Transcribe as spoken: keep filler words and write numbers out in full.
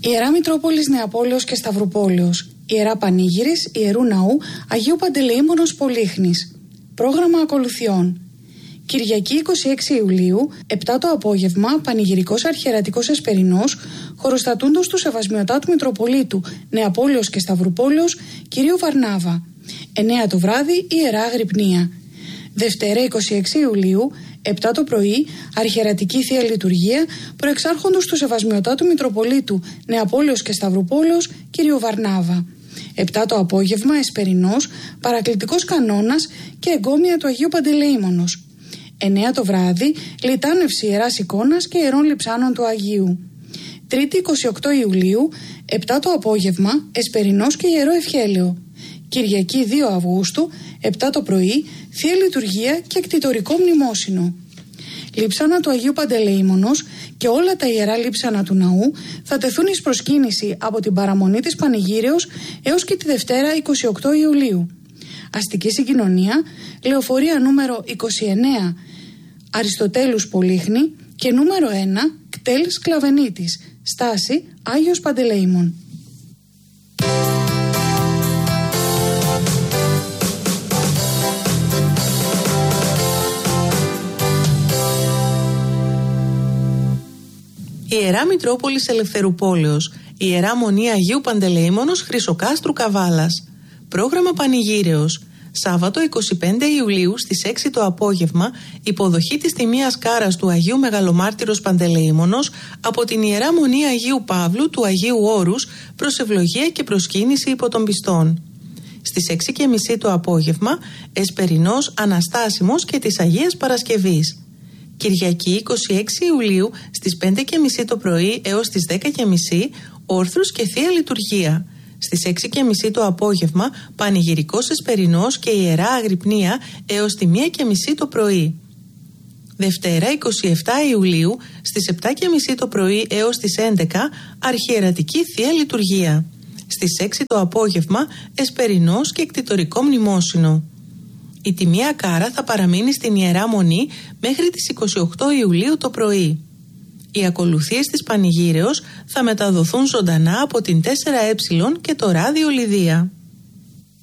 Ιερά Μητρόπολης Νεαπόλεως και Σταυρουπόλεως. Ιερά Πανήγυρης Ιερού Ναού Αγίου Παντελεήμονος Πολύχνης. Πρόγραμμα ακολουθιών. Κυριακή εικοστή έκτη Ιουλίου, επτά το απόγευμα, Πανηγυρικός Αρχιερατικός Εσπερινός, χωροστατούντος του Σεβασμιωτάτου Μητροπολίτου Νεαπόλεως και Σταυρουπόλεως κυρίου Βαρνάβα. εννέα το βράδυ, Ιερά Αγρυπνία. Δευτέρα εικοστή έκτη Ιουλίου, επτά το πρωί, Αρχιερατική Θεία Λειτουργία, προεξάρχοντος του Σεβασμιωτάτου Μητροπολίτου Νεαπόλεως και Σταυρουπόλεως κυρίου Βαρνάβα. επτά το απόγευμα, Εσπερινός, Παρακλητικός Κανόνας και Εγκόμια του Αγίου Παντελεήμονος. εννέα το βράδυ, Λιτάνευση Ιεράς Εικόνας και Ιερών Λειψάνων του Αγίου. Τρίτη εικοστή όγδοη Ιουλίου, επτά το απόγευμα, Εσπερινός και Ιερό Ευχέλαιο. Κυριακή δύο Αυγούστου, επτά το πρωί, Θεία Λειτουργία και Εκτιτορικό Μνημόσυνο. Λείψανα του Αγίου Παντελεήμονος και όλα τα ιερά λείψανα του ναού θα τεθούν εις προσκύνηση από την παραμονή της Πανηγύρεως έως και τη Δευτέρα εικοστή όγδοη Ιουλίου. Αστική συγκοινωνία, λεωφορεία νούμερο είκοσι εννέα Αριστοτέλους Πολύχνη και νούμερο ένα Κτέλ Σκλαβενίτης, στάση Άγιος Παντελεήμων. Ιερά Μητρόπολης Ελευθερουπόλεως, Ιερά Μονή Αγίου Παντελεήμονος Χρυσοκάστρου Καβάλας. Πρόγραμμα Πανηγύρεως. Σάββατο εικοστή πέμπτη Ιουλίου στις έξι το απόγευμα, υποδοχή της τιμίας κάρας του Αγίου Μεγαλομάρτυρος Παντελεήμονος από την Ιερά Μονή Αγίου Παύλου του Αγίου Όρους προς ευλογία και προσκύνηση υπό των πιστών. Στις έξι και μισή το απόγευμα, Εσπερινός Αναστάσιμος και της Αγίας Παρασκευής. Κυριακή εικοστή έκτη Ιουλίου στις πέντε και μισή το πρωί έως τις δέκα και μισή, όρθρους και Θεία Λειτουργία. Στις έξι και μισή το απόγευμα, Πανηγυρικός Εσπερινός και Ιερά Αγρυπνία έως τη μία και μισή το πρωί. Δευτέρα εικοστή εβδόμη Ιουλίου στις επτά και μισή το πρωί έως τις έντεκα, Αρχιερατική Θεία Λειτουργία. Στις έξι το απόγευμα, Εσπερινός και Εκτιτορικό Μνημόσυνο. Η τιμία κάρα θα παραμείνει στην Ιερά Μονή μέχρι τις εικοστή όγδοη Ιουλίου το πρωί. Οι ακολουθίες της Πανηγύρεως θα μεταδοθούν ζωντανά από την τέσσερα ε και το ράδιο Λιδία.